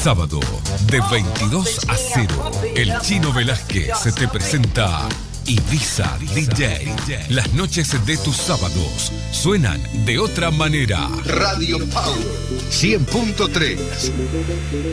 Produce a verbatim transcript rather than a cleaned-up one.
Sábado, de veintidós a cero, el Chino Velázquez se te presenta Ibiza D J. Las noches de tus sábados suenan de otra manera. Radio Power cien punto tres.